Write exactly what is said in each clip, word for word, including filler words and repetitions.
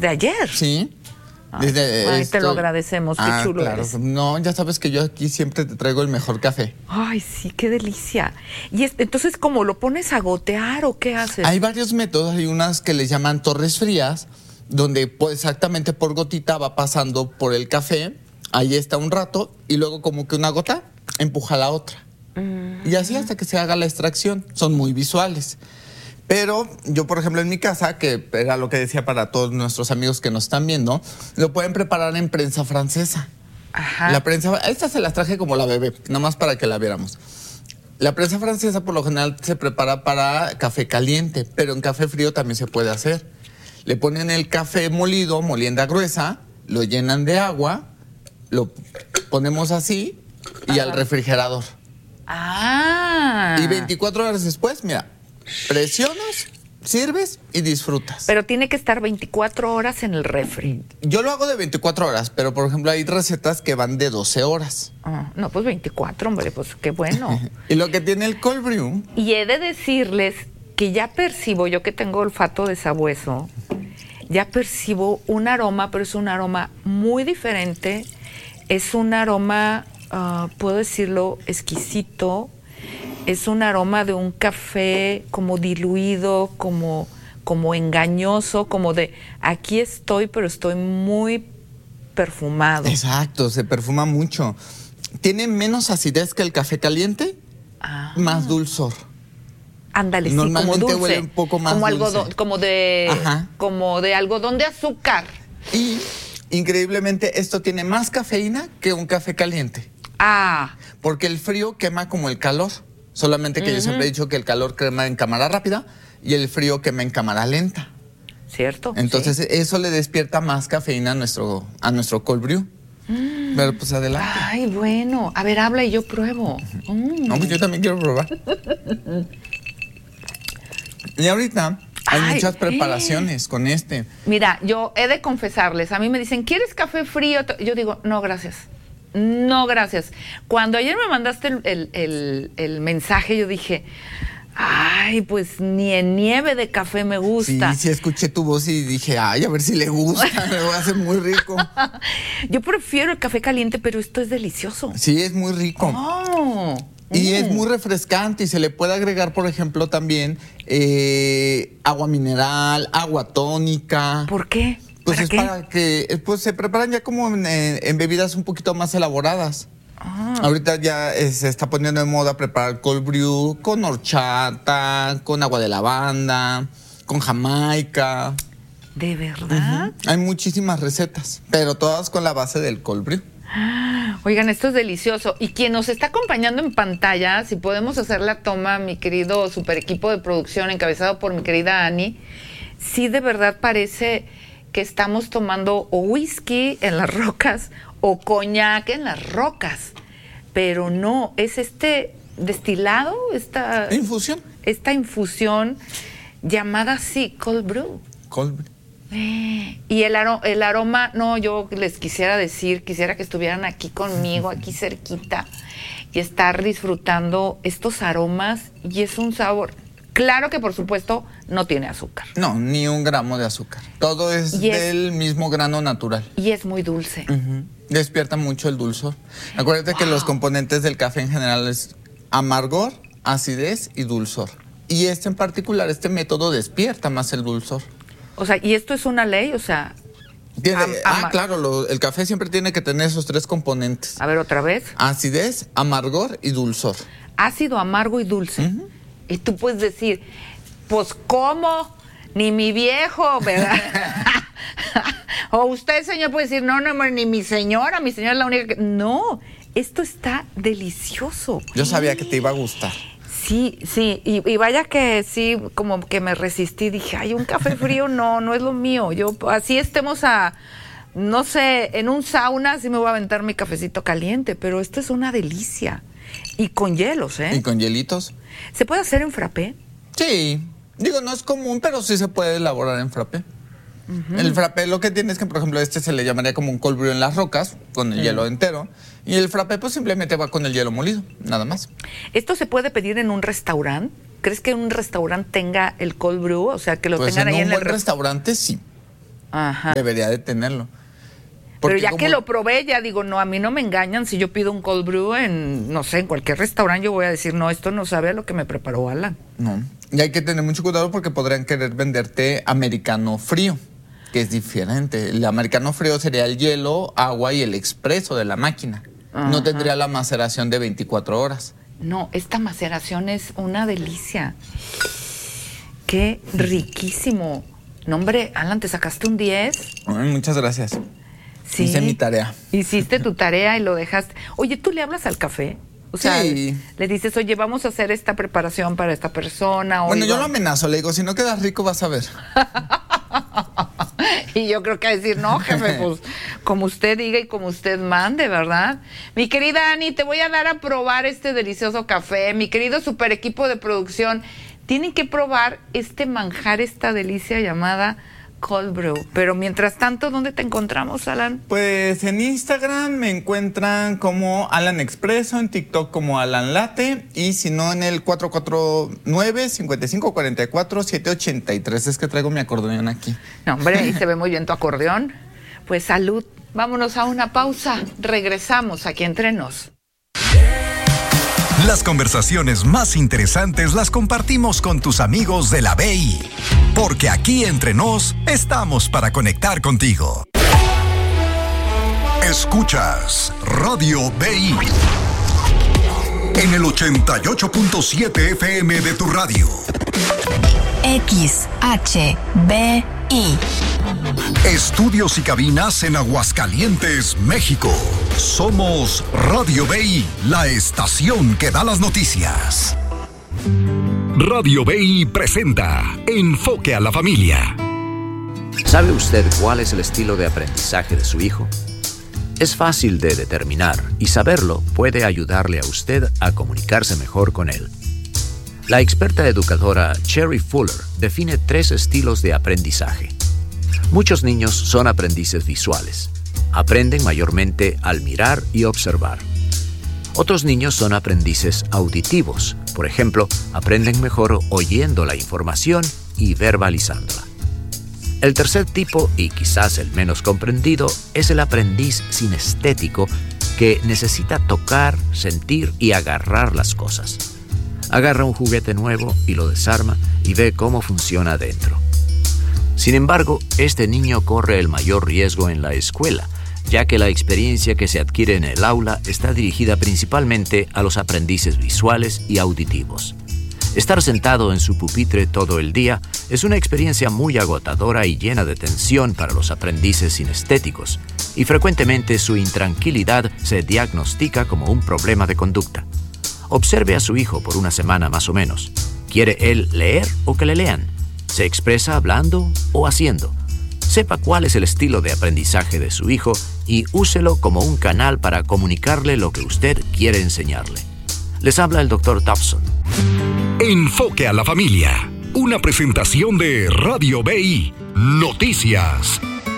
desde ayer. Sí. Ay, Desde ay, esto... te lo agradecemos, qué ah, chulo claro. eres. No, ya sabes que yo aquí siempre te traigo el mejor café. Ay, sí, qué delicia. Y es, entonces, ¿cómo lo pones a gotear o qué haces? Hay varios métodos, hay unas que les llaman torres frías, donde pues, exactamente por gotita va pasando por el café, ahí está un rato, y luego como que una gota empuja a la otra. Mm. Y así hasta que se haga la extracción. Son muy visuales. Pero yo, por ejemplo, en mi casa, que era lo que decía para todos nuestros amigos que nos están viendo, lo pueden preparar en prensa francesa. Ajá. La prensa, esta se las traje como la bebé, nada más para que la viéramos. La prensa francesa por lo general se prepara para café caliente, pero en café frío también se puede hacer. Le ponen el café molido, molienda gruesa, lo llenan de agua, lo ponemos así y Ajá. al refrigerador. Ah. Y veinticuatro horas después, mira, presionas, sirves y disfrutas. Pero tiene que estar veinticuatro horas en el refri. Yo lo hago de veinticuatro horas, pero por ejemplo hay recetas que van de doce horas. Ah, no, pues veinticuatro, hombre, pues qué bueno. Y lo que tiene el cold brew... Y he de decirles que ya percibo, yo que tengo olfato de sabueso, ya percibo un aroma, pero es un aroma muy diferente. Es un aroma, uh, puedo decirlo, exquisito. Es un aroma de un café como diluido, como, como engañoso, como de aquí estoy, pero estoy muy perfumado. Exacto, se perfuma mucho. Tiene menos acidez que el café caliente, ah. más dulzor. Ándale, sí, como dulce. Huele un poco más como dulce. algodón, como de, Ajá. como de algodón de azúcar. Y increíblemente esto tiene más cafeína que un café caliente. Ah. Porque el frío quema como el calor. Solamente que uh-huh. yo siempre he dicho que el calor quema en cámara rápida y el frío quema en cámara lenta. ¿Cierto? Entonces sí. eso le despierta más cafeína a nuestro, a nuestro cold brew. Mm. Pero pues adelante. Ay, bueno. A ver, habla y yo pruebo. Uh-huh. Mm. No, pues yo también quiero probar. Y ahorita hay Ay, muchas preparaciones eh. con este. Mira, yo he de confesarles, a mí me dicen, ¿quieres café frío? Yo digo, no, gracias. No, gracias. Cuando ayer me mandaste el, el, el, el mensaje, yo dije, ay, pues ni en nieve de café me gusta. Sí, sí, escuché tu voz y dije, ay, a ver si le gusta, me va a hacer muy rico. Yo prefiero el café caliente, pero esto es delicioso. Sí, es muy rico. Oh. Y mm. es muy refrescante y se le puede agregar, por ejemplo, también eh, agua mineral, agua tónica. ¿Por qué? Pues ¿Para es qué? para que pues se preparan ya como en, en bebidas un poquito más elaboradas. Ah. Ahorita ya eh, se está poniendo de moda preparar cold brew con horchata, con agua de lavanda, con jamaica. ¿De verdad? Uh-huh. Hay muchísimas recetas, pero todas con la base del cold brew. Oigan, esto es delicioso. Y quien nos está acompañando en pantalla, si podemos hacer la toma, mi querido super equipo de producción encabezado por mi querida Ani, sí de verdad parece que estamos tomando o whisky en las rocas o coñac en las rocas. Pero no, es este destilado, esta infusión. Esta infusión llamada así, cold brew. Cold brew. Eh, y el, aro, el aroma, no, yo les quisiera decir, quisiera que estuvieran aquí conmigo, aquí cerquita, y estar disfrutando estos aromas, y es un sabor. Claro que, por supuesto, no tiene azúcar. No, ni un gramo de azúcar. Todo es, es del mismo grano natural. Y es muy dulce. Uh-huh. Despierta mucho el dulzor. Acuérdate wow. que los componentes del café en general es amargor, acidez y dulzor. Y este en particular, este método despierta más el dulzor. O sea, ¿y esto es una ley? O sea... Tiene, am, ah, claro, lo, el café siempre tiene que tener esos tres componentes. A ver, otra vez. Acidez, amargor y dulzor. Ácido, amargo y dulce. Uh-huh. Y tú puedes decir, pues, ¿cómo? Ni mi viejo, ¿verdad? O usted, señor, puede decir, no, no, ni mi señora, mi señora es la única que... No, esto está delicioso. Yo sabía que te iba a gustar. Sí, sí, y, y vaya que sí, como que me resistí, dije, ay, un café frío no, no es lo mío. Yo, así estemos a, no sé, en un sauna, sí me voy a aventar mi cafecito caliente, pero esto es una delicia. Y con hielos, ¿eh? Y con hielitos. ¿Se puede hacer en frappé? Sí, digo, no es común, pero sí se puede elaborar en frappé. Uh-huh. El frappé lo que tiene es que, por ejemplo, este se le llamaría como un cold brew en las rocas, con el uh-huh. hielo entero. Y el frappé pues simplemente va con el hielo molido, nada más. ¿Esto se puede pedir en un Ajá. Debería de tenerlo. Porque Pero ya como... que lo probé, ya digo, no, a mí no me engañan. Si yo pido un cold brew en, no sé, en cualquier restaurante, yo voy a decir, no, esto no sabe a lo que me preparó Alan. No, y hay que tener mucho cuidado porque podrían querer venderte americano frío, que es diferente. El americano frío sería el hielo, agua y el expreso de la máquina. Ajá. No tendría la maceración de veinticuatro horas. No, esta maceración es una delicia. Qué riquísimo. No, hombre, Alan, ¿te sacaste un diez? Ay, muchas gracias. Sí. Hice mi tarea. Hiciste tu tarea y lo dejaste. Oye, ¿tú le hablas al café? O sea, sí. Le dices, oye, vamos a hacer esta preparación para esta persona. Bueno, yo va... lo amenazo, le digo, si no quedas rico vas a ver. Y yo creo que a decir, no, jefe, pues como usted diga y como usted mande, ¿verdad? Mi querida Ani, te voy a dar a probar este delicioso café. Mi querido super equipo de producción, tienen que probar este manjar, esta delicia llamada cold brew. Pero mientras tanto, ¿dónde te encontramos, Alan? Pues en Instagram me encuentran como Alan Expreso, en TikTok como Alan Latte, y si no en el cuatro cuatro nueve, cinco cinco cuatro cuatro, siete ocho tres. Es que traigo mi acordeón aquí. No, hombre, ahí se ve muy bien tu acordeón. Pues salud. Vámonos a una pausa. Regresamos aquí entre nos. Las conversaciones más interesantes las compartimos con tus amigos de la B I, porque aquí entre nos estamos para conectar contigo. Escuchas Radio B I en el ochenta y ocho punto siete F M de tu radio. X H B I. Estudios y cabinas en Aguascalientes, México. Somos Radio B I, la estación que da las noticias. Radio B I presenta Enfoque a la Familia. ¿Sabe usted cuál es el estilo de aprendizaje de su hijo? Es fácil de determinar y saberlo puede ayudarle a usted a comunicarse mejor con él. La experta educadora Cherry Fuller define tres estilos de aprendizaje. Muchos niños son aprendices visuales. Aprenden mayormente al mirar y observar. Otros niños son aprendices auditivos. Por ejemplo, aprenden mejor oyendo la información y verbalizándola. El tercer tipo, y quizás el menos comprendido, es el aprendiz sinestético que necesita tocar, sentir y agarrar las cosas. Agarra un juguete nuevo y lo desarma y ve cómo funciona dentro. Sin embargo, este niño corre el mayor riesgo en la escuela, ya que la experiencia que se adquiere en el aula está dirigida principalmente a los aprendices visuales y auditivos. Estar sentado en su pupitre todo el día es una experiencia muy agotadora y llena de tensión para los aprendices sinestéticos, y frecuentemente su intranquilidad se diagnostica como un problema de conducta. Observe a su hijo por una semana más o menos. ¿Quiere él leer o que le lean? ¿Se expresa hablando o haciendo? Sepa cuál es el estilo de aprendizaje de su hijo y úselo como un canal para comunicarle lo que usted quiere enseñarle. Les habla el doctor Dobson. Enfoque a la Familia. Una presentación de Radio B I. Noticias.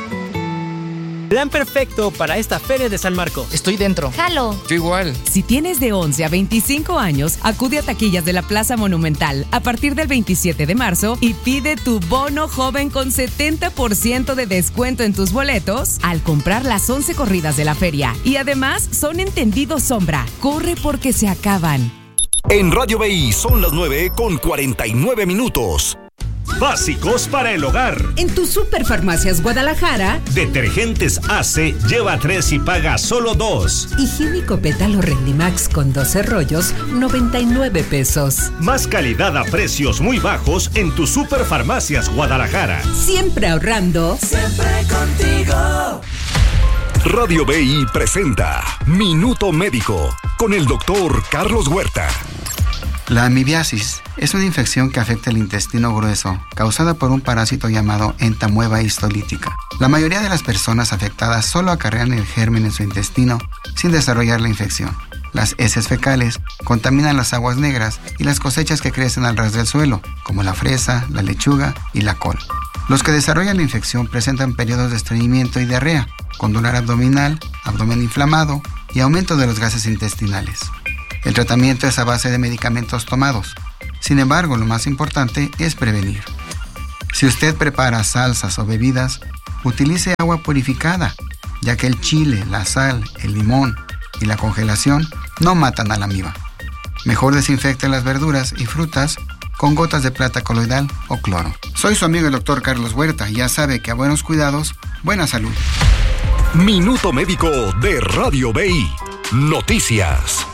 Plan perfecto para esta feria de San Marcos. Estoy dentro. Jalo. Yo igual. Si tienes de once a veinticinco años, acude a taquillas de la Plaza Monumental a partir del veintisiete de marzo y pide tu bono joven con setenta por ciento de descuento en tus boletos al comprar las once corridas de la feria. Y además son entendidos sombra. Corre porque se acaban. En Radio B I son las nueve con cuarenta y nueve minutos. Básicos para el hogar. En tu Superfarmacias Guadalajara, Detergentes A C lleva tres y paga solo dos. Higiénico Pétalo Rendimax con doce rollos, noventa y nueve pesos. Más calidad a precios muy bajos en tu Superfarmacias Guadalajara. Siempre ahorrando. Siempre contigo. Radio B I presenta Minuto Médico con el doctor Carlos Huerta. La amibiasis es una infección que afecta el intestino grueso, causada por un parásito llamado entamueba histolítica. La mayoría de las personas afectadas solo acarrean el germen en su intestino sin desarrollar la infección. Las heces fecales contaminan las aguas negras y las cosechas que crecen al ras del suelo, como la fresa, la lechuga y la col. Los que desarrollan la infección presentan periodos de estreñimiento y diarrea, con dolor abdominal, abdomen inflamado y aumento de los gases intestinales. El tratamiento es a base de medicamentos tomados. Sin embargo, lo más importante es prevenir. Si usted prepara salsas o bebidas, utilice agua purificada, ya que el chile, la sal, el limón y la congelación no matan a la amiba. Mejor desinfecte las verduras y frutas con gotas de plata coloidal o cloro. Soy su amigo el doctor Carlos Huerta y ya sabe que a buenos cuidados, buena salud. Minuto Médico de Radio B I. Noticias.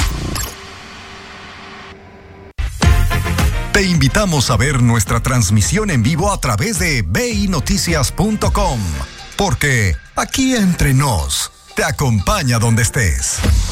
Te invitamos a ver nuestra transmisión en vivo a través de b i noticias punto com, porque aquí entre nos te acompaña donde estés.